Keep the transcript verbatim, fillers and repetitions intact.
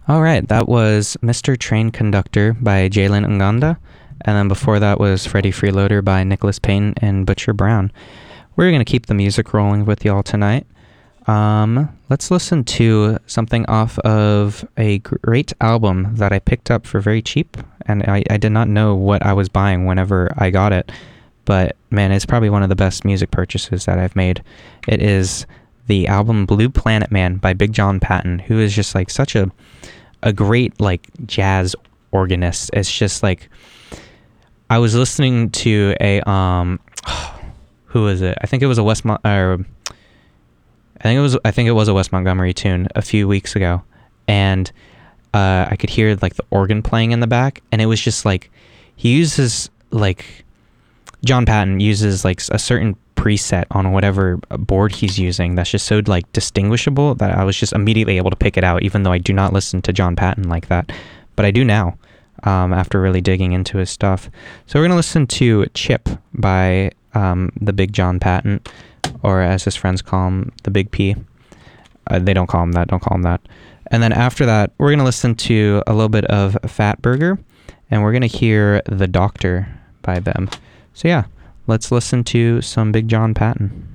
All right, that was Mister Train Conductor by Jalen Nganda, and then before that was Freddie Freeloader by Nicholas Payne and Butcher Brown. We're going to keep the music rolling with y'all tonight. Um, let's listen to something off of a great album that I picked up for very cheap, and I, I did not know what I was buying whenever I got it, but man, it's probably one of the best music purchases that I've made. It is the album Blue Planet Man by Big John Patton, who is just like such a a great like jazz organist. It's just like, I was listening to a um who was it? I think it was a West Mon- or I think it was I think it was a Wes Montgomery tune a few weeks ago, and uh, I could hear like the organ playing in the back, and it was just like he uses like John Patton uses like a certain preset on whatever board he's using that's just so like distinguishable that I was just immediately able to pick it out, even though I do not listen to John Patton like that, but I do now um, after really digging into his stuff. So we're gonna listen to Chip by um, the Big John Patton, or as his friends call him, the Big P. Uh, they don't call him that. Don't call him that. And then after that, we're gonna listen to a little bit of Fat Burger, and we're gonna hear The Doctor by them. So yeah, let's listen to some Big John Patton.